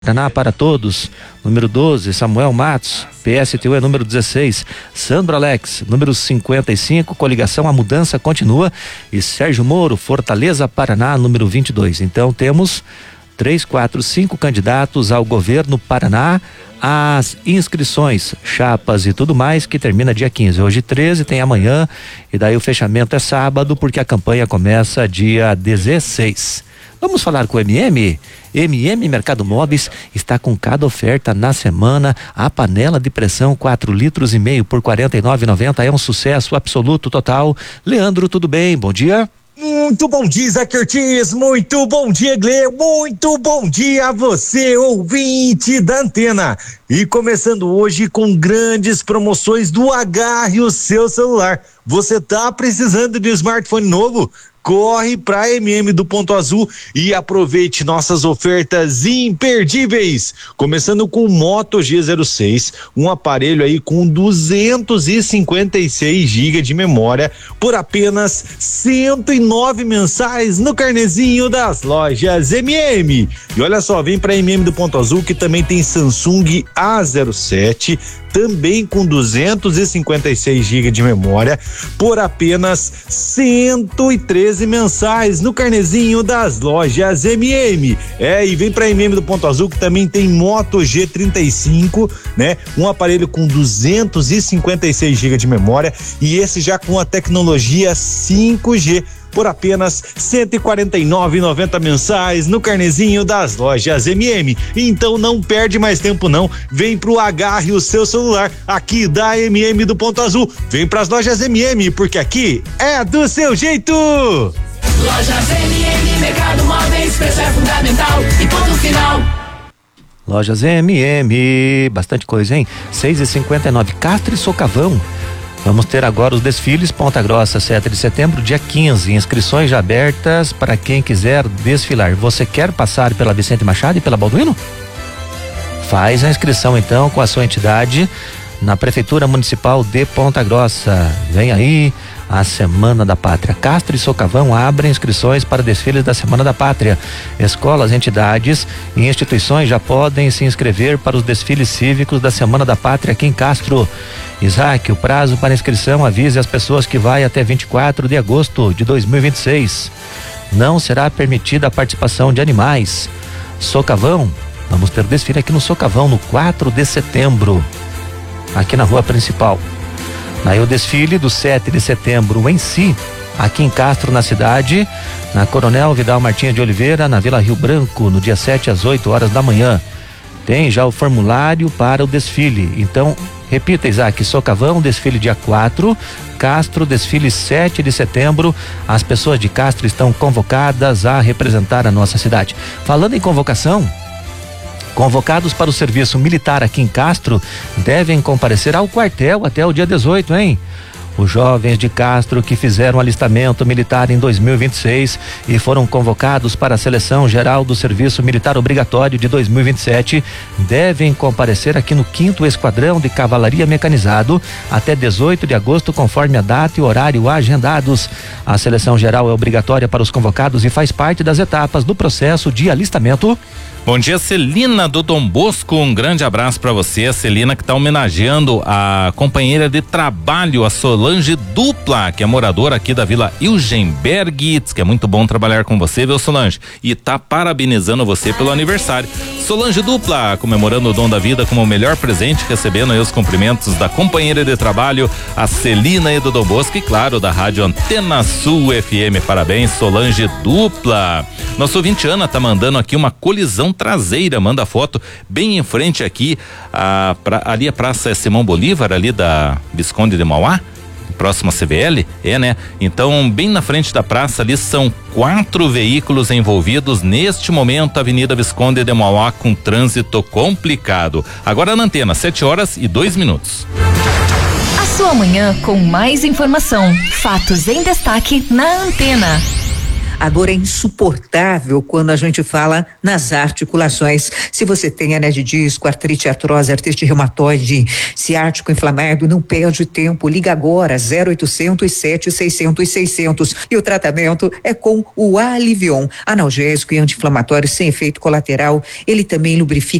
Paraná para todos, número 12, Samuel Matos, PSTU é número 16, Sandro Alex, número 55, Coligação A Mudança Continua, e Sérgio Moro, Fortaleza, Paraná, número 22. Então temos 3, 4, 5 candidatos ao governo Paraná. As inscrições, chapas e tudo mais que termina dia 15, hoje 13, tem amanhã, e daí o fechamento é sábado, porque a campanha começa dia 16. Vamos falar com o MM Mercado Móveis está com cada oferta na semana. A panela de pressão 4,5 litros por R$ 49,90 é um sucesso absoluto total. Leandro, tudo bem? Bom dia. Muito bom dia, Zé Curtis, muito bom dia, Gle, muito bom dia a você, ouvinte da Antena. E começando hoje com grandes promoções do Agarre o Seu Celular. Você tá precisando de um smartphone novo? Corre pra MM do Ponto Azul e aproveite nossas ofertas imperdíveis. Começando com o Moto G06, um aparelho aí com 256 GB de memória por apenas 109 mensais no carnezinho das lojas MM. E olha só, vem pra MM do Ponto Azul que também tem Samsung A07, também com 256 GB de memória por apenas 113 mensais no carnezinho das lojas MM. E vem pra MM do Ponto Azul que também tem Moto G35, né? Um aparelho com 256 GB de memória e esse já com a tecnologia 5G por apenas R$149,90 mensais no carnezinho das lojas MM. Então não perde mais tempo não, vem pro Agarre o Seu Celular aqui da MM do Ponto Azul. Vem pras lojas MM, porque aqui é do seu jeito. Lojas MM, Mercado Móveis, preço é fundamental e ponto final. Lojas MM, bastante coisa, hein? 6,59, Castro e Socavão. Vamos ter agora os desfiles Ponta Grossa, 7 de setembro, dia 15. Inscrições já abertas para quem quiser desfilar. Você quer passar pela Vicente Machado e pela Balduino? Faz a inscrição então com a sua entidade na Prefeitura Municipal de Ponta Grossa. Vem aí a Semana da Pátria. Castro e Socavão abrem inscrições para desfiles da Semana da Pátria. Escolas, entidades e instituições já podem se inscrever para os desfiles cívicos da Semana da Pátria aqui em Castro. Isaac, o prazo para inscrição, avise as pessoas que vai até 24 de agosto de 2026. Não será permitida a participação de animais. Socavão, vamos ter desfile aqui no Socavão no 4 de setembro, aqui na rua principal. Aí o desfile do 7 de setembro em si, aqui em Castro, na cidade, na Coronel Vidal Martins de Oliveira, na Vila Rio Branco, no dia 7 às 8 horas da manhã. Tem já o formulário para o desfile. Então, repita, Isaac, Socavão, desfile dia 4, Castro, desfile 7 de setembro. As pessoas de Castro estão convocadas a representar a nossa cidade. Falando em convocação, convocados para o serviço militar aqui em Castro devem comparecer ao quartel até o dia 18, hein? Os jovens de Castro que fizeram alistamento militar em 2026 e foram convocados para a seleção geral do serviço militar obrigatório de 2027 devem comparecer aqui no 5º Esquadrão de Cavalaria Mecanizado até 18 de agosto, conforme a data e horário agendados. A seleção geral é obrigatória para os convocados e faz parte das etapas do processo de alistamento. Bom dia, Celina do Dom Bosco, um grande abraço para você. A Celina que está homenageando a companheira de trabalho, a Solange Dupla, que é moradora aqui da Vila Eugenberg. Diz que é muito bom trabalhar com você, viu, Solange? E tá parabenizando você pelo aniversário. Solange Dupla, comemorando o dom da vida como o melhor presente, recebendo aí os cumprimentos da companheira de trabalho, a Celina e do Dom Bosco, e claro, da Rádio Antena Sul FM. Parabéns, Solange Dupla. Nosso ouvinte Ana tá mandando aqui uma colisão traseira, manda foto bem em frente aqui, ali a Praça Simão Bolívar, ali da Visconde de Mauá, próxima CVL, né? Então, bem na frente da praça ali são 4 veículos envolvidos neste momento, Avenida Visconde de Mauá com trânsito complicado. Agora na Antena, 7h02. A sua manhã com mais informação, fatos em destaque na Antena. A dor é insuportável quando a gente fala nas articulações. Se você tem hernia de disco, artrite, artrose, artrite reumatoide, ciático inflamado, não perde tempo, liga agora 0800 700 600. E o tratamento é com o Alivion, analgésico e anti-inflamatório sem efeito colateral. Ele também lubrifica